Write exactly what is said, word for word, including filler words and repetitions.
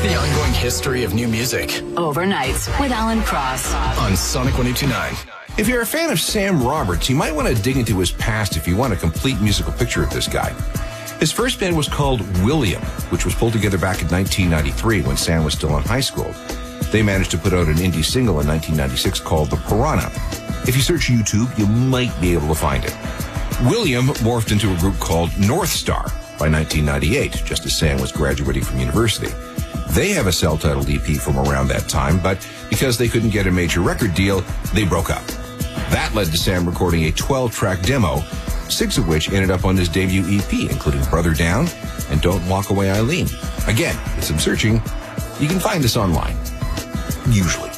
the ongoing history of new music. Overnights with Alan Cross on Sonic one oh two point nine. If you're a fan of Sam Roberts, you might want to dig into his past if you want a complete musical picture of this guy. His first band was called William, which was pulled together back in nineteen ninety-three when Sam was still in high school. They managed to put out an indie single in nineteen ninety-six called The Piranha. If you search YouTube, you might be able to find it. William morphed into a group called North Star by nineteen ninety-eight, just as Sam was graduating from university. They have a self-titled E P from around that time, but because they couldn't get a major record deal, they broke up. That led to Sam recording a twelve-track demo, six of which ended up on his debut E P, including Brother Down and Don't Walk Away Eileen. Again, with some searching, you can find this online. Usually.